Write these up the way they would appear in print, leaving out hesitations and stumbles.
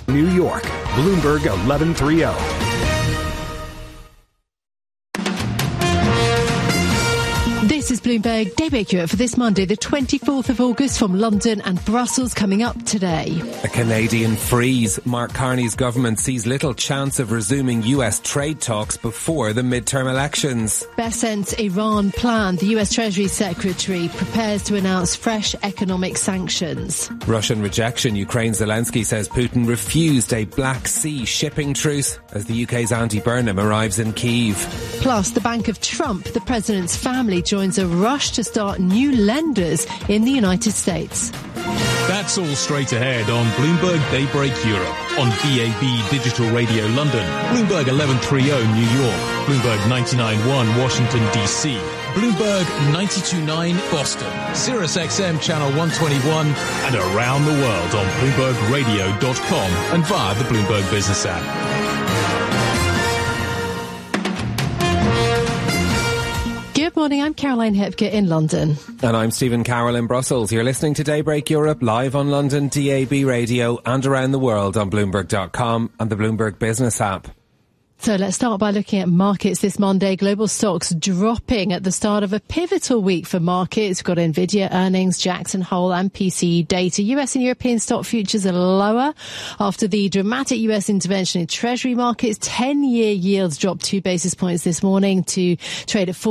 New York, Bloomberg 1130. This is Bloomberg Daybreak Europe for this Monday, the 24th of August, from London and Brussels, coming up today. A Canadian freeze. Mark Carney's government sees little chance of resuming US trade talks before the midterm elections. Bessent's Iran plan. The US Treasury Secretary prepares to announce fresh economic sanctions. Russian rejection. Ukraine's Zelensky says Putin refused a Black Sea shipping truce as the UK's Andy Burnham arrives in Kyiv. Plus, the Bank of Trump, the president's family, joins a rush to start new lenders in the United States. That's all straight ahead on Bloomberg Daybreak Europe, on DAB Digital Radio London, Bloomberg 1130 New York, Bloomberg 99.1 Washington DC, Bloomberg 92.9 Boston, Sirius XM Channel 121, and around the world on BloombergRadio.com and via the Bloomberg Business app. Good morning, I'm Caroline Hepke in London. And I'm Stephen Carroll in Brussels. You're listening to Daybreak Europe live on London DAB Radio and around the world on Bloomberg.com and the Bloomberg Business app. So let's start by looking at markets this Monday. Global stocks dropping at the start of a pivotal week for markets. We've got Nvidia earnings, Jackson Hole and PCE data. US and European stock futures are lower after the dramatic US intervention in Treasury markets. 10-year yields dropped 2 basis points this morning to trade at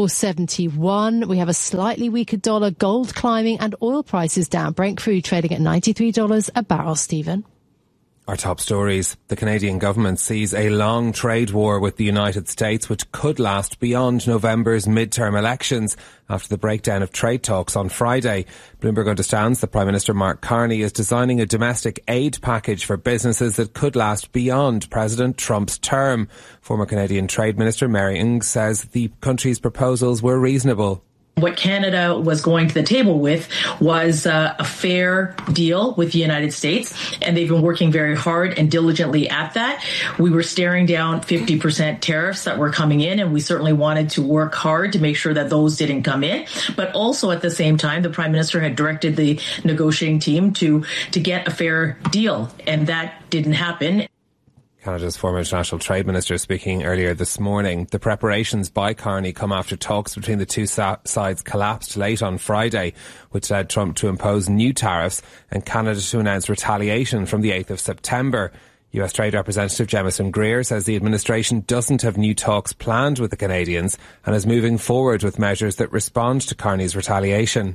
471. We have a slightly weaker dollar, gold climbing and oil prices down. Brent crude trading at $93 a barrel, Stephen. Our top stories. The Canadian government sees a long trade war with the United States, which could last beyond November's midterm elections after the breakdown of trade talks on Friday. Bloomberg understands that Prime Minister Mark Carney is designing a domestic aid package for businesses that could last beyond President Trump's term. Former Canadian Trade Minister Mary Ng says the country's proposals were reasonable. What Canada was going to the table with was a fair deal with the United States, and they've been working very hard and diligently at that. We were staring down 50% tariffs that were coming in, and we certainly wanted to work hard to make sure that those didn't come in. But also at the same time, the Prime Minister had directed the negotiating team to get a fair deal, and that didn't happen. Canada's former International Trade Minister speaking earlier this morning. The preparations by Carney come after talks between the two sides collapsed late on Friday, which led Trump to impose new tariffs and Canada to announce retaliation from the 8th of September. US Trade Representative Jemison Greer says the administration doesn't have new talks planned with the Canadians and is moving forward with measures that respond to Carney's retaliation.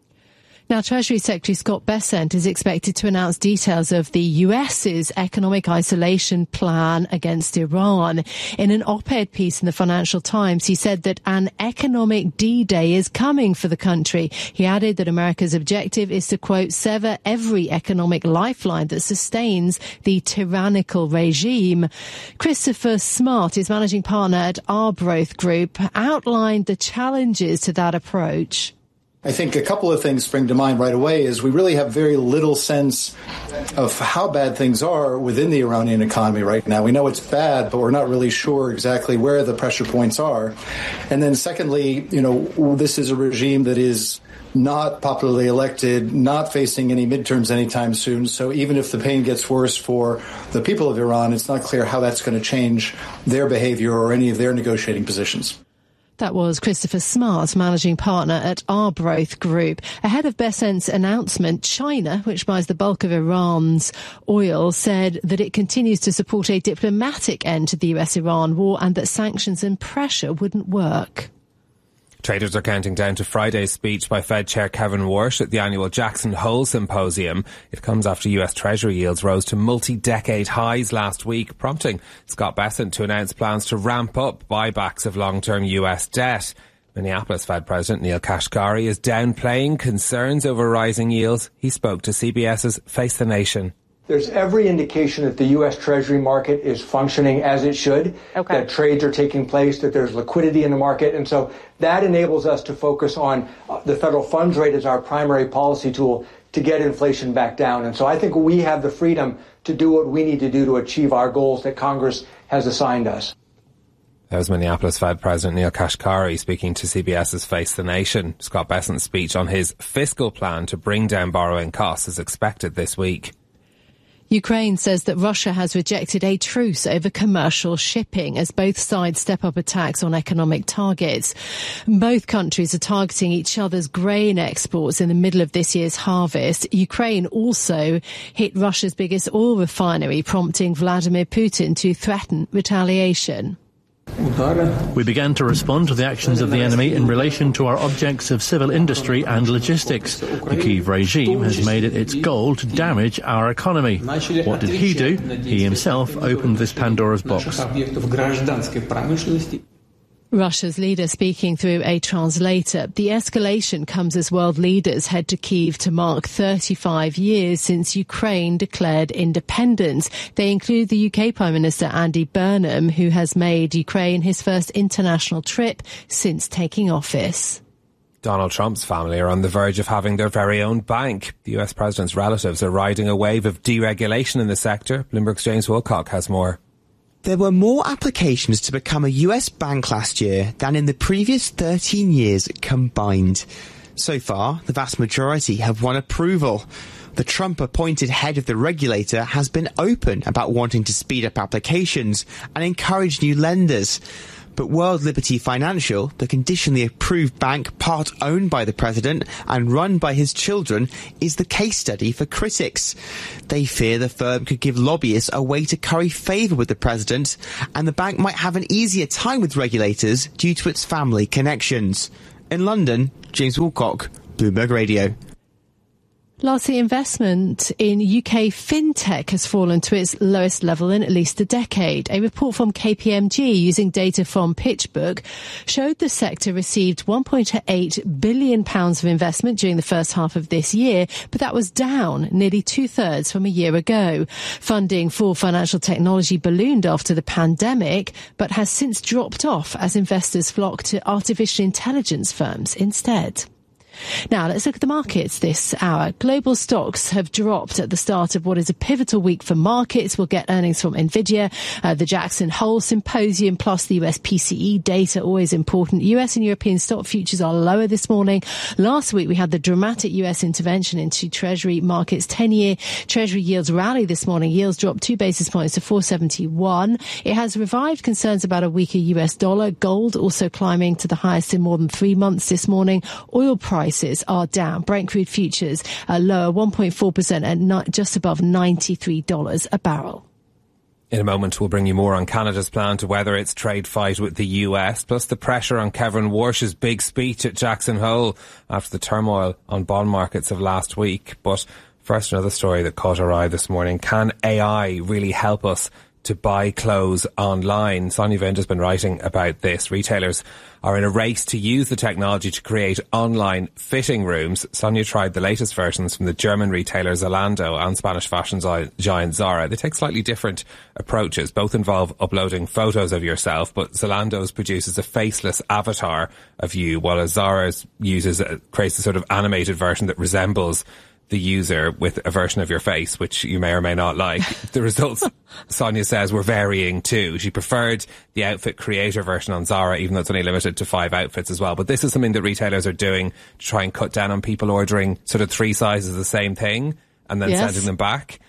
Now, Treasury Secretary Scott Bessent is expected to announce details of the US's economic isolation plan against Iran. In an op-ed piece in the Financial Times, he said that an economic D-Day is coming for the country. He added that America's objective is to, quote, sever every economic lifeline that sustains the tyrannical regime. Christopher Smart, his managing partner at Arbroath Group, outlined the challenges to that approach. I think a couple of things spring to mind right away is we really have very little sense of how bad things are within the Iranian economy right now. We know it's bad, but we're not really sure exactly where the pressure points are. And then secondly, this is a regime that is not popularly elected, not facing any midterms anytime soon. So even if the pain gets worse for the people of Iran, it's not clear how that's going to change their behavior or any of their negotiating positions. That was Christopher Smart, managing partner at Arbroath Group. Ahead of Bessent's announcement, China, which buys the bulk of Iran's oil, said that it continues to support a diplomatic end to the US-Iran war and that sanctions and pressure wouldn't work. Traders are counting down to Friday's speech by Fed Chair Kevin Warsh at the annual Jackson Hole Symposium. It comes after US Treasury yields rose to multi-decade highs last week, prompting Scott Bessent to announce plans to ramp up buybacks of long-term US debt. Minneapolis Fed President Neil Kashkari is downplaying concerns over rising yields. He spoke to CBS's Face the Nation. There's every indication that the U.S. Treasury market is functioning as it should, that trades are taking place, that there's liquidity in the market. And so that enables us to focus on the federal funds rate as our primary policy tool to get inflation back down. And so I think we have the freedom to do what we need to do to achieve our goals that Congress has assigned us. That was Minneapolis Fed President Neil Kashkari speaking to CBS's Face the Nation. Scott Bessent's speech on his fiscal plan to bring down borrowing costs is expected this week. Ukraine says that Russia has rejected a truce over commercial shipping as both sides step up attacks on economic targets. Both countries are targeting each other's grain exports in the middle of this year's harvest. Ukraine also hit Russia's biggest oil refinery, prompting Vladimir Putin to threaten retaliation. We began to respond to the actions of the enemy in relation to our objects of civil industry and logistics. The Kyiv regime has made it its goal to damage our economy. What did he do? He himself opened this Pandora's box. Russia's leader speaking through a translator. The escalation comes as world leaders head to Kyiv to mark 35 years since Ukraine declared independence. They include the UK Prime Minister Andy Burnham, who has made Ukraine his first international trip since taking office. Donald Trump's family are on the verge of having their very own bank. The US president's relatives are riding a wave of deregulation in the sector. Bloomberg's James Wilcock has more. There were more applications to become a US bank last year than in the previous 13 years combined. So far, the vast majority have won approval. The Trump-appointed head of the regulator has been open about wanting to speed up applications and encourage new lenders. But World Liberty Financial, the conditionally approved bank part owned by the president and run by his children, is the case study for critics. They fear the firm could give lobbyists a way to curry favour with the president, and the bank might have an easier time with regulators due to its family connections. In London, James Wilcock, Bloomberg Radio. Lastly, investment in UK fintech has fallen to its lowest level in at least a decade. A report from KPMG using data from PitchBook showed the sector received £1.8 billion of investment during the first half of this year, but that was down nearly 2/3 from a year ago. Funding for financial technology ballooned after the pandemic, but has since dropped off as investors flock to artificial intelligence firms instead. Now, let's look at the markets this hour. Global stocks have dropped at the start of what is a pivotal week for markets. We'll get earnings from Nvidia, the Jackson Hole Symposium, plus the US PCE data, always important. US and European stock futures are lower this morning. Last week, we had the dramatic US intervention into Treasury markets. 10-year Treasury yields rally this morning. Yields dropped 2 basis points to 471. It has revived concerns about a weaker US dollar. Gold also climbing to the highest in more than 3 months this morning. Oil prices are down. Brent crude futures are lower 1.4% at just above $93 a barrel. In a moment, we'll bring you more on Canada's plan to weather its trade fight with the US, plus the pressure on Kevin Warsh's big speech at Jackson Hole after the turmoil on bond markets of last week. But first, another story that caught our eye this morning. Can AI really help us to buy clothes online? Sonia Vind has been writing about this. Retailers are in a race to use the technology to create online fitting rooms. Sonia tried the latest versions from the German retailer Zalando and Spanish fashion giant Zara. They take slightly different approaches. Both involve uploading photos of yourself, but Zalando's produces a faceless avatar of you, while Zara's creates a sort of animated version that resembles the user with a version of your face, which you may or may not like. The results, Sonia says, were varying too. She preferred the outfit creator version on Zara, even though it's only limited to 5 outfits as well. But this is something that retailers are doing to try and cut down on people ordering sort of 3 sizes of the same thing and then sending them back.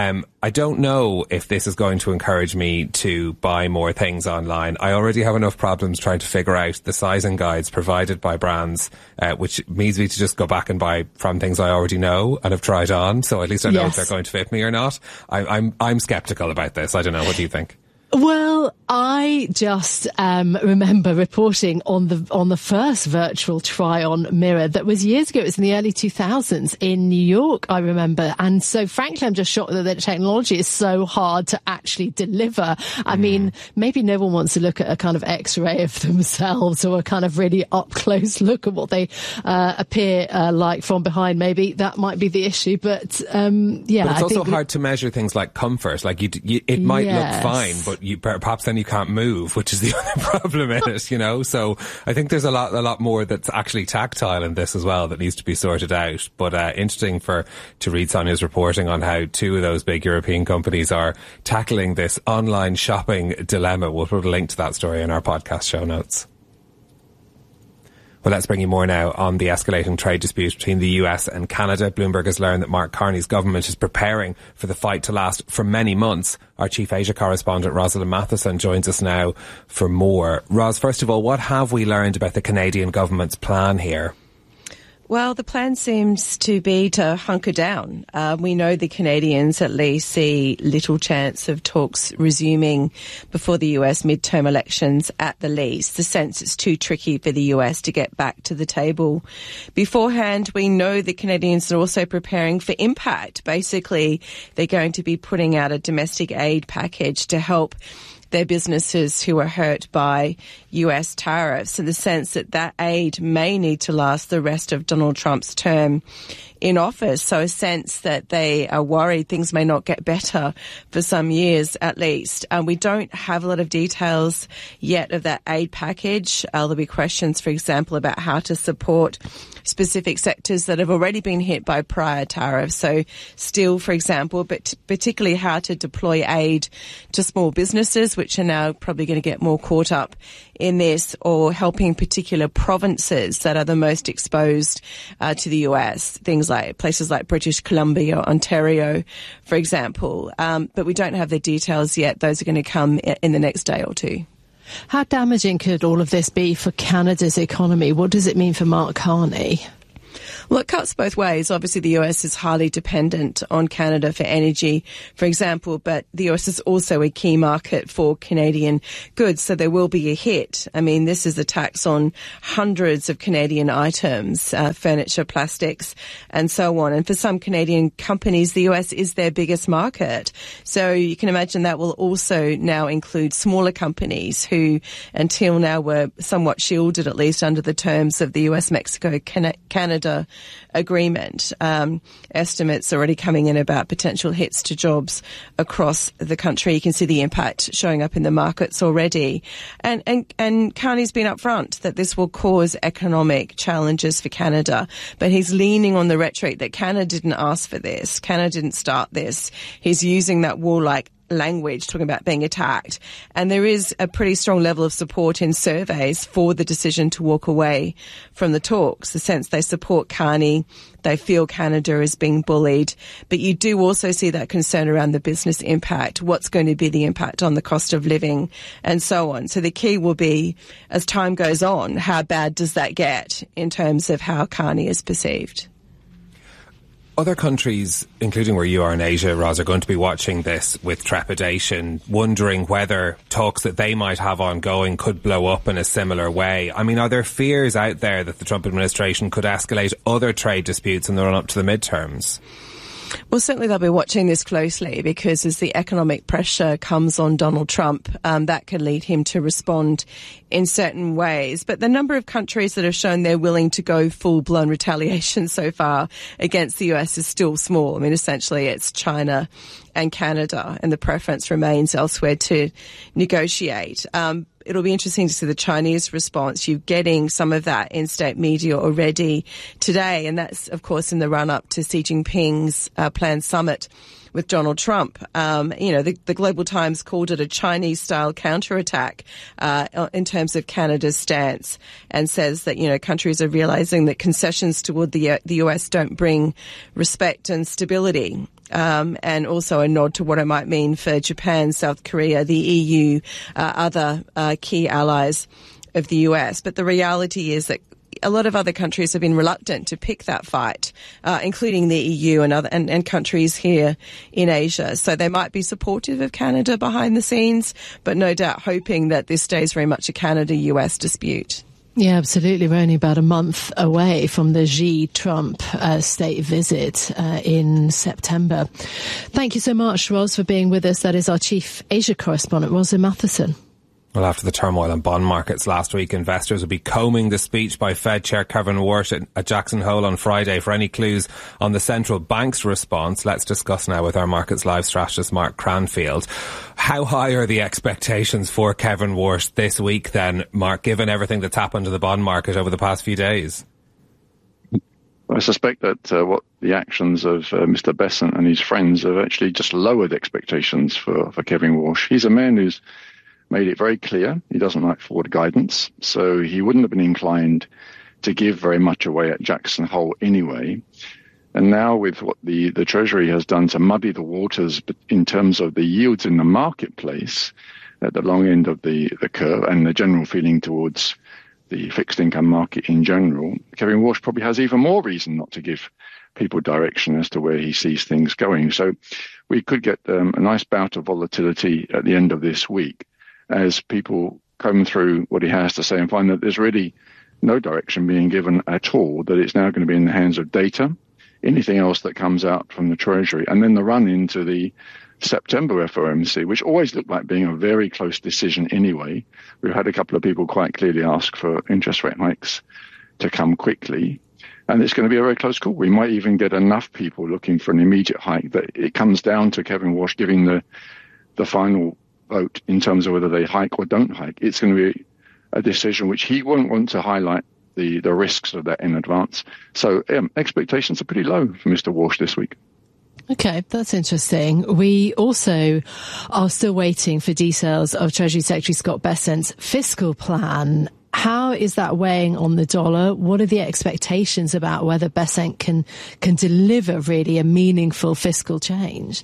I don't know if this is going to encourage me to buy more things online. I already have enough problems trying to figure out the sizing guides provided by brands, which means me to just go back and buy from things I already know and have tried on. So at least I know if they're going to fit me or not. I'm skeptical about this. I don't know. What do you think? Well, I just remember reporting on the first virtual try-on mirror that was years ago. It was in the early 2000s in New York, I remember. And so, frankly, I'm just shocked that the technology is so hard to actually deliver. I mean, maybe no one wants to look at a kind of X-ray of themselves or a kind of really up-close look at what they appear like from behind. Maybe that might be the issue. But, but it's also hard to measure things like comfort. Like, it might look fine, but perhaps then you can't move, which is the other problem in it, you know. So I think there's a lot more that's actually tactile in this as well that needs to be sorted out. But interesting to read Sonia's reporting on how 2 of those big European companies are tackling this online shopping dilemma. We'll put a link to that story in our podcast show notes. Well, let's bring you more now on the escalating trade dispute between the US and Canada. Bloomberg has learned that Mark Carney's government is preparing for the fight to last for many months. Our chief Asia correspondent, Rosalind Matheson, joins us now for more. Ros, first of all, what have we learned about the Canadian government's plan here? Well, the plan seems to be to hunker down. We know the Canadians at least see little chance of talks resuming before the US midterm elections at the least. The sense it's too tricky for the US to get back to the table. Beforehand, we know the Canadians are also preparing for impact. Basically, they're going to be putting out a domestic aid package to help their businesses who are hurt by US tariffs, in the sense that that aid may need to last the rest of Donald Trump's term in office. So a sense that they are worried things may not get better for some years at least. We don't have a lot of details yet of that aid package. There'll be questions, for example, about how to support specific sectors that have already been hit by prior tariffs. So steel, for example, but particularly how to deploy aid to small businesses, which are now probably going to get more caught up in this, or helping particular provinces that are the most exposed to the US, things like places like British Columbia, Ontario, for example. But we don't have the details yet. Those are going to come in the next day or two. How damaging could all of this be for Canada's economy? What does it mean for Mark Carney? Well, it cuts both ways. Obviously, the US is highly dependent on Canada for energy, for example, but the US is also a key market for Canadian goods, so there will be a hit. I mean, this is a tax on hundreds of Canadian items, furniture, plastics, and so on. And for some Canadian companies, the US is their biggest market. So you can imagine that will also now include smaller companies who, until now, were somewhat shielded, at least under the terms of the US-Mexico-Canada agreement. Estimates already coming in about potential hits to jobs across the country. You can see the impact showing up in the markets already. And Carney's been upfront that this will cause economic challenges for Canada, but he's leaning on the rhetoric that Canada didn't ask for this. Canada didn't start this. He's using that warlike language, talking about being attacked. And there is a pretty strong level of support in surveys for the decision to walk away from the talks. The sense they support Carney, they feel Canada is being bullied. But you do also see that concern around the business impact. What's going to be the impact on the cost of living and so on. So the key will be, as time goes on, how bad does that get in terms of how Carney is perceived? Other countries, including where you are in Asia, Ros, are going to be watching this with trepidation, wondering whether talks that they might have ongoing could blow up in a similar way. I mean, are there fears out there that the Trump administration could escalate other trade disputes in the run-up to the midterms? Well, certainly they'll be watching this closely, because as the economic pressure comes on Donald Trump, that can lead him to respond in certain ways. But the number of countries that have shown they're willing to go full-blown retaliation so far against the US is still small. I mean, essentially it's China and Canada, and the preference remains elsewhere to negotiate. It'll be interesting to see the Chinese response. You're getting some of that in state media already today, and that's, of course, in the run-up to Xi Jinping's planned summit with Donald Trump. The Global Times called it a Chinese-style counterattack in terms of Canada's stance, and says that, countries are realizing that concessions toward the US don't bring respect and stability. And also a nod to what it might mean for Japan, South Korea, the EU, other key allies of the US. But the reality is that a lot of other countries have been reluctant to pick that fight, including the EU and countries here in Asia. So they might be supportive of Canada behind the scenes, but no doubt hoping that this stays very much a Canada-US dispute. Yeah, absolutely. We're only about a month away from the Xi-Trump state visit in September. Thank you so much, Ros, for being with us. That is our chief Asia correspondent, Rosalind Matheson. Well, after the turmoil in bond markets last week, investors will be combing the speech by Fed Chair Kevin Warsh at Jackson Hole on Friday for any clues on the central bank's response. Let's discuss now with our Markets Live strategist, Mark Cranfield. How high are the expectations for Kevin Warsh this week then, Mark, given everything that's happened to the bond market over the past few days? I suspect that what the actions of Mr. Bessent and his friends have actually just lowered expectations for Kevin Warsh. He's a man who's made it very clear he doesn't like forward guidance, so he wouldn't have been inclined to give very much away at Jackson Hole anyway. And now with what the Treasury has done to muddy the waters in terms of the yields in the marketplace at the long end of the curve and the general feeling towards the fixed income market in general, Kevin Walsh probably has even more reason not to give people direction as to where he sees things going. So we could get a nice bout of volatility at the end of this week as people come through what he has to say and find that there's really no direction being given at all, that it's now going to be in the hands of data, anything else that comes out from the Treasury, and then the run into the September FOMC, which always looked like being a very close decision anyway. We've had a couple of people quite clearly ask for interest rate hikes to come quickly, and it's going to be a very close call. We might even get enough people looking for an immediate hike that it comes down to Kevin Walsh giving the final vote in terms of whether they hike or don't hike. It's going to be a decision which he won't want to highlight the risks of that in advance. So expectations are pretty low for Mr. Walsh this week. Okay, that's interesting. We also are still waiting for details of Treasury Secretary Scott Bessent's fiscal plan. How is that weighing on the dollar? What are the expectations about whether Bessent can deliver really a meaningful fiscal change?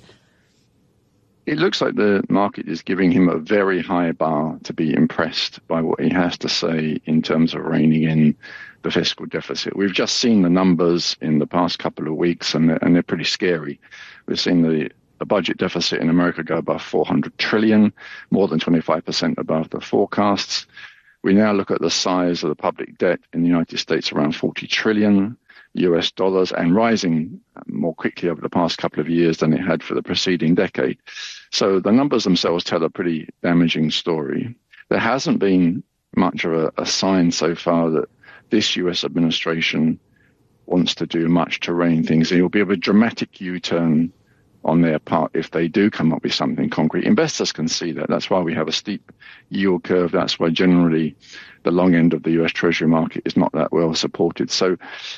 It looks like the market is giving him a very high bar to be impressed by what he has to say in terms of reining in the fiscal deficit. We've just seen the numbers in the past couple of weeks, and they're pretty scary. We've seen the budget deficit in America go above $400 trillion, more than 25% above the forecasts. We now look at the size of the public debt in the United States, around $40 trillion US dollars, and rising more quickly over the past couple of years than it had for the preceding decade. So the numbers themselves tell a pretty damaging story. There hasn't been much of a sign so far that this US administration wants to do much to rein things in. It will be a dramatic U-turn on their part if they do come up with something concrete. Investors can see that. That's why we have a steep yield curve. That's why generally the long end of the US Treasury market is not that well supported. So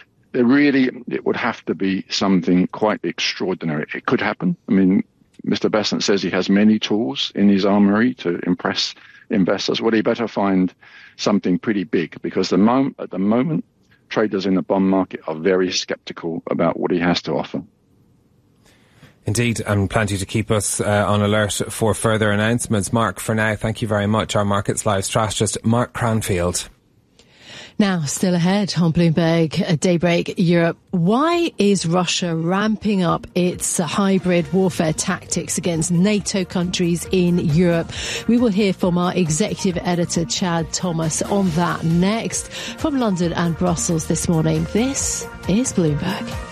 it would have to be something quite extraordinary. It could happen. I mean, Mr. Bessent says he has many tools in his armory to impress investors. Well, he better find something pretty big, because at the moment, traders in the bond market are very skeptical about what he has to offer. Indeed, and plenty to keep us on alert for further announcements. Mark, for now, thank you very much. Our Markets Live strategist, Mark Cranfield. Now, still ahead on Bloomberg at Daybreak Europe. Why is Russia ramping up its hybrid warfare tactics against NATO countries in Europe? We will hear from our executive editor, Chad Thomas, on that next. From London and Brussels this morning, this is Bloomberg.